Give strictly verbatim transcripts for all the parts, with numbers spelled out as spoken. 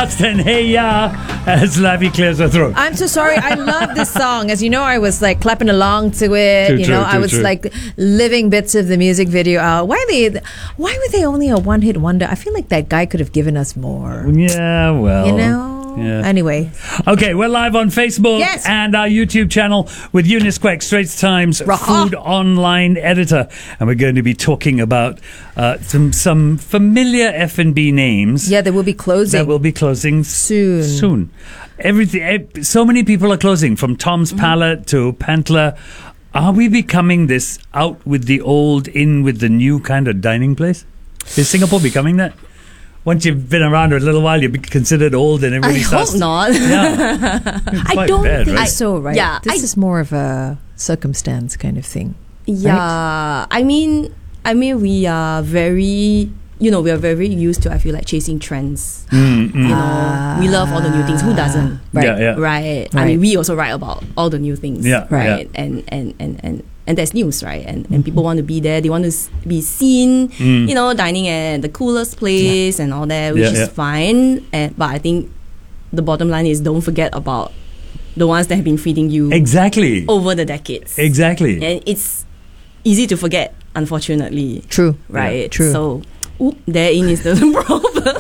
Last and Hey Ya as Lavi clears her throat. I'm so sorry. I love this song. As you know, I was like clapping along to it. Too you true, know, I too was true. like living bits of the music video out. Why they? Why were they only a one-hit wonder? I feel like that guy could have given us more. Yeah, well. You know. Yeah. Anyway, Okay, we're live on Facebook Yes. and our YouTube channel with Eunice Quek, Straits Times Raha. food online editor, and we're going to be talking about uh, some some familiar F and B names yeah, they will be closing that will be closing soon. soon. Everything, eh, so many people are closing, from Tom's Mm-hmm. Palate to Pantler. Are we becoming this out with the old, in with the new kind of dining place? Is Singapore becoming that? Once you've been around for a little while, you're considered old and I everybody hope starts. not. Yeah. It's I quite don't bad, think right? So right. Yeah, this I- is more of a circumstance kind of thing. Yeah, I mean, I mean, we are very, you know, we are very used to, I feel like, chasing trends. Mm, mm. You know, we love all the new things. Who doesn't? Right. Yeah, yeah. Right. I Right. mean, we also write about all the new things. Yeah, Right. yeah. And, and, and, and, and there's news, right? And, and people want to be there. They want to s- be seen, Mm. you know, dining at the coolest place and all that, which Yeah, is yeah. fine. And, but I think the bottom line is don't forget about the ones that have been feeding you Exactly. over the decades. Exactly. And it's easy to forget, unfortunately. True. Right? True. So, oop, therein is the problem.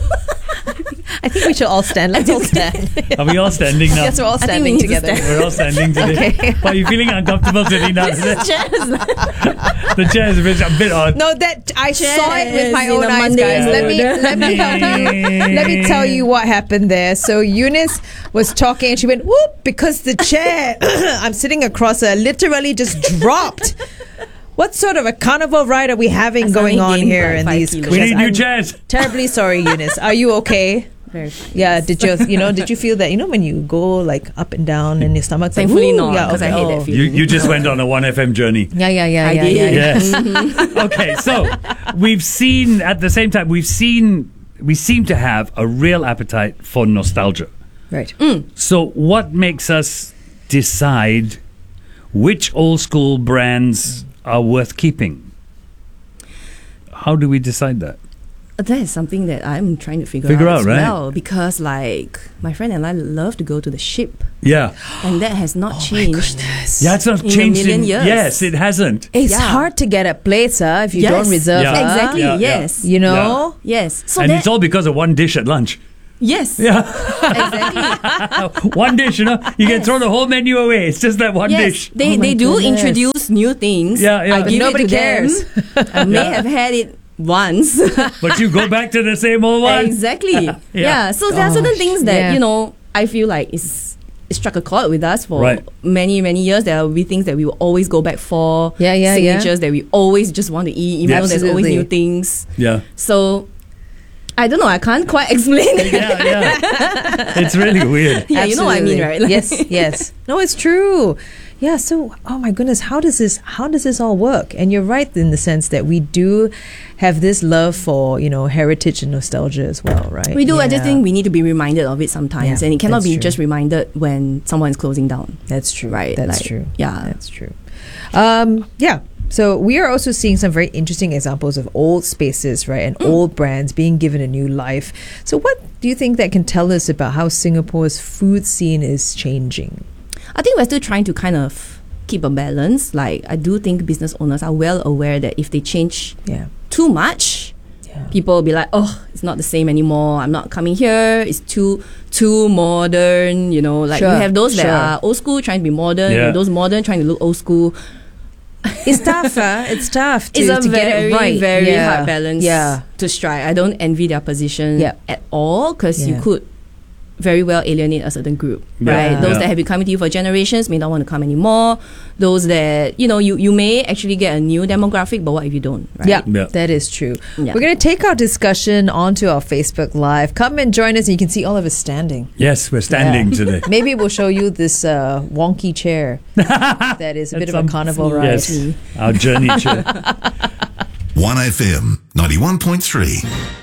I think we should all stand. Let's all stand. Are we all standing now? Yes, we're all I think we standing need to together. stand. We're all standing today. Okay. Are you feeling uncomfortable sitting down? This is just The chair is a bit, a bit odd. No, that I saw it with my Chairs own in a eyes, Monday guys. Let me mood. let me tell you. Let me tell you what happened there. So Eunice was talking and she went whoop because the chair I'm sitting across her literally just dropped. What sort of a carnival ride are we having I going suddenly on gained here like in five these? kilos. We need new I'm chairs. terribly sorry, Eunice. Are you okay? very fine. Yeah. Did you you know? Did you feel that? You know when you go like up and down and your stomach's like, Thankfully ooh, not, yeah, 'cause I okay. hate that Oh. feeling. You, you just went on a one F M journey. Yeah, yeah, yeah, I yeah, did. yeah, yeah. Yes. Okay, so we've seen, at the same time, we've seen, we seem to have a real appetite for nostalgia. Right. So what makes us decide which old school brands are worth keeping? How do we decide that? That is something that I'm trying to figure, Figure out, out, as right? well. Because, like, my friend and I love to go to the ship, Yeah. and that has not Oh my changed. goodness. Yeah, it's not In a changed million in years. Yes, it hasn't. It's Yeah. hard to get a place, huh, if you Yes. don't reserve. Yeah. huh? Exactly. Yeah, yeah. yes. You know. Yes. So and that, it's all because of one dish at lunch. yes. Yeah. Exactly. One dish, you know. You can Yes. throw the whole menu away. It's just that one Yes, dish. they Oh my they do goodness. introduce new things. Yeah, yeah. I But give nobody it to cares. them. I may Yeah. have had it once. But you go back to the same old one. Exactly. Yeah. yeah. So there are certain Gosh, things that yeah. you know I feel like is it struck a chord with us for Right. many many years. There will be things that we will always go back for. Yeah, yeah, yeah. signatures that we always just want to eat, even Yeah. though there's always Absolutely. new things. Yeah. So I don't know. I can't quite explain it. Yeah, yeah. It's really weird. Yeah, you know what I mean, right? Like- yes, yes. No, it's true. Yeah. So, oh my goodness, how does this? How does this all work? And you're right in the sense that we do have this love for you know heritage and nostalgia as well, right? We do. I just Yeah. think we need to be reminded of it sometimes, Yeah, and it cannot that's be true. just reminded when someone is closing down. That's true. Right, That's like, true. yeah. That's true. Um, yeah. So we are also seeing some very interesting examples of old spaces, right, and old brands being given a new life. So what do you think that can tell us about how Singapore's food scene is changing? I think we're still trying to kind of keep a balance. Like, I do think business owners are well aware that if they change Yeah. too much, Yeah. people will be like, oh, it's not the same anymore. I'm not coming here. It's too too modern. You know, like Sure, you have those that sure. are old school trying to be modern, Yeah. and those modern trying to look old school. It's tough, huh? It's tough to, It's a to very, get it right. very Yeah. hard balance Yeah. to strike. I don't envy their position Yeah. at all, because you Yeah. could very well alienate a certain group, Yeah. right? Those Yeah. that have been coming to you for generations may not want to come anymore. Those that, you know, you, you may actually get a new demographic, but what if you don't, right? Yeah, Yeah. that is true. Yeah. We're going to take our discussion onto our Facebook Live. Come and join us, and you can see all of us standing. Yes, we're standing Yeah. today. Maybe we'll show you this uh, wonky chair that is a bit That's of a some- carnival ride. Yes, our journey chair. one F M ninety-one point three.